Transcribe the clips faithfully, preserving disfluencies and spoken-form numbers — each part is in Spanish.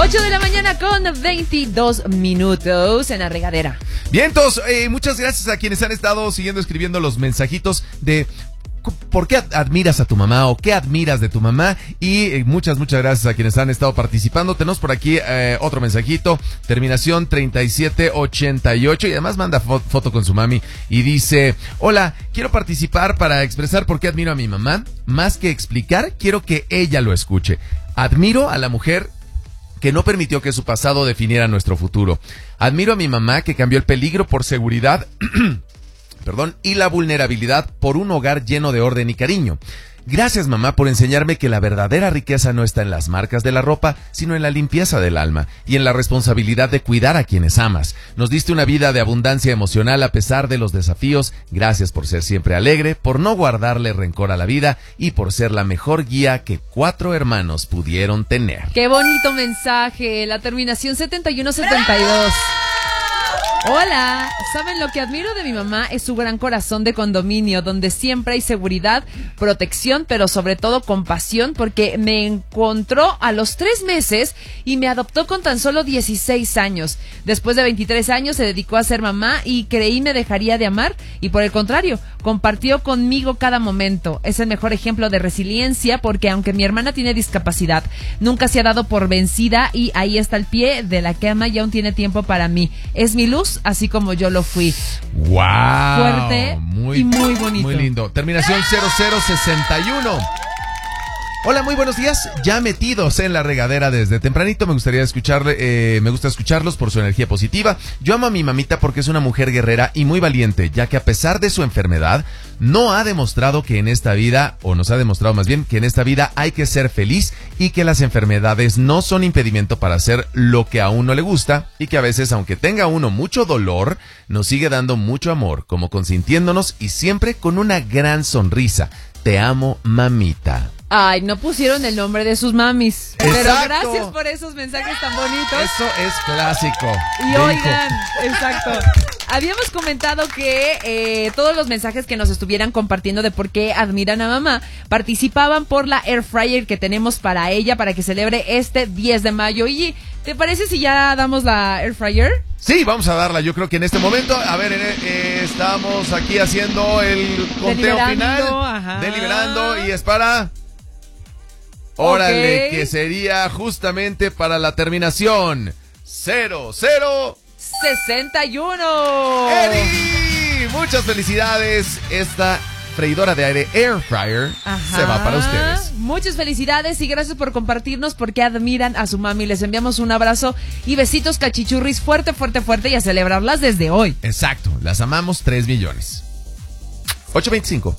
ocho de la mañana con veintidós minutos en la regadera. Vientos, eh, muchas gracias a quienes han estado siguiendo escribiendo los mensajitos de ¿por qué admiras a tu mamá o qué admiras de tu mamá? Y eh, muchas, muchas gracias a quienes han estado participando. Tenemos por aquí eh, otro mensajito, terminación treinta y siete ochenta y ocho, y además manda fo- foto con su mami y dice: hola, quiero participar para expresar por qué admiro a mi mamá. Más que explicar, quiero que ella lo escuche. Admiro a la mujer que no permitió que su pasado definiera nuestro futuro. Admiro a mi mamá, que cambió el peligro por seguridad perdón, y la vulnerabilidad por un hogar lleno de orden y cariño. Gracias, mamá, por enseñarme que la verdadera riqueza no está en las marcas de la ropa, sino en la limpieza del alma y en la responsabilidad de cuidar a quienes amas. Nos diste una vida de abundancia emocional a pesar de los desafíos. Gracias por ser siempre alegre, por no guardarle rencor a la vida y por ser la mejor guía que cuatro hermanos pudieron tener. Qué bonito mensaje. La terminación setenta y uno setenta y dos. Hola, ¿saben lo que admiro de mi mamá? Es su gran corazón de condominio, donde siempre hay seguridad, protección, pero sobre todo compasión, porque me encontró a los tres meses y me adoptó con tan solo dieciséis años. Después de veintitrés años se dedicó a ser mamá y creí me dejaría de amar, y por el contrario, compartió conmigo cada momento. Es el mejor ejemplo de resiliencia, porque aunque mi hermana tiene discapacidad, nunca se ha dado por vencida y ahí está al pie de la cama y aún tiene tiempo para mí. Es mi luz, así como yo lo fui. ¡Wow! Fuerte muy, y muy bonito. Muy lindo. Terminación cero cero sesenta y uno. Hola, muy buenos días. Ya metidos en la regadera desde tempranito. Me gustaría escucharle, eh, me gusta escucharlos por su energía positiva. Yo amo a mi mamita porque es una mujer guerrera y muy valiente, ya que a pesar de su enfermedad, no ha demostrado que en esta vida, o nos ha demostrado más bien, que en esta vida hay que ser feliz y que las enfermedades no son impedimento para hacer lo que a uno le gusta, y que a veces, aunque tenga uno mucho dolor, nos sigue dando mucho amor, como consintiéndonos y siempre con una gran sonrisa. Te amo, mamita. Ay, no pusieron el nombre de sus mamis. Exacto. Pero gracias por esos mensajes tan bonitos. Eso es clásico. Y oigan, exacto. Habíamos comentado que eh, todos los mensajes que nos estuvieran compartiendo de por qué admiran a mamá participaban por la air fryer que tenemos para ella, para que celebre este diez de mayo. Y ¿te parece si ya damos la air fryer? Sí, vamos a darla, yo creo que en este momento. A ver, eh, estamos aquí haciendo el conteo final, ajá. deliberando, y es para... Órale, Okay. que sería justamente para la terminación cero cero sesenta y uno. ¡Eddie! Muchas felicidades. Esta freidora de aire Air Fryer Ajá. se va para ustedes. Muchas felicidades y gracias por compartirnos porque admiran a su mami. Les enviamos un abrazo y besitos cachichurris fuerte, fuerte, fuerte, y a celebrarlas desde hoy. Exacto, las amamos tres millones. ocho veinticinco.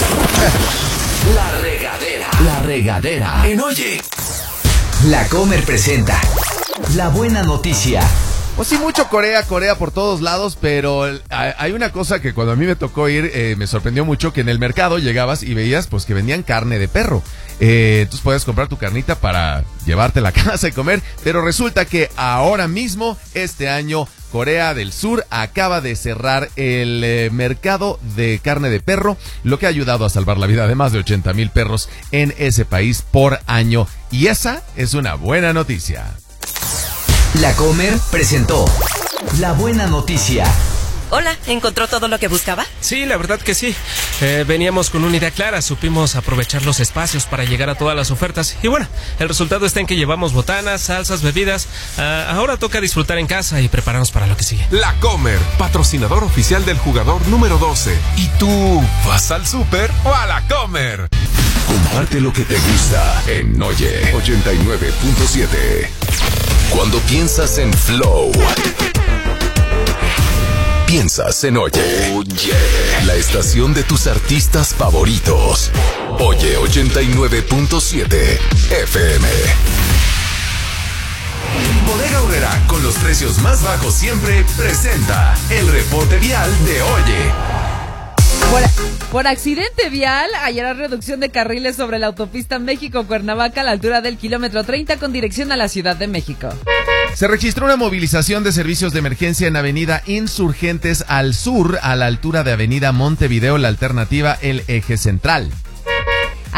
La regadera. La regadera. En Oye. La Comer presenta la buena noticia. Pues sí, mucho Corea, Corea por todos lados, pero hay una cosa que cuando a mí me tocó ir, eh, me sorprendió mucho, que en el mercado llegabas y veías pues que vendían carne de perro. Eh, entonces puedes comprar tu carnita para llevarte a la casa y comer, pero resulta que ahora mismo, este año, Corea del Sur acaba de cerrar el eh, mercado de carne de perro, lo que ha ayudado a salvar la vida de más de ochenta mil perros en ese país por año. Y esa es una buena noticia. La Comer presentó la buena noticia. Hola, ¿encontró todo lo que buscaba? Sí, la verdad que sí. Eh, veníamos con una idea clara, supimos aprovechar los espacios para llegar a todas las ofertas. Y bueno, el resultado está en que llevamos botanas, salsas, bebidas. Uh, ahora toca disfrutar en casa y prepararnos para lo que sigue. La Comer, patrocinador oficial del jugador número doce. ¿Y tú vas al súper o a La Comer? Comparte lo que te gusta en Oye ochenta y nueve punto siete. Cuando piensas en Flow, piensas en Oye. Oye. La estación de tus artistas favoritos. Oye ochenta y nueve punto siete F M. Bodega Aurrera, con los precios más bajos siempre, presenta el reporte vial de Oye. Por, por accidente vial, hallará reducción de carriles sobre la autopista México-Cuernavaca a la altura del kilómetro treinta con dirección a la Ciudad de México. Se registró una movilización de servicios de emergencia en Avenida Insurgentes al sur, a la altura de Avenida Montevideo, la alternativa El Eje Central.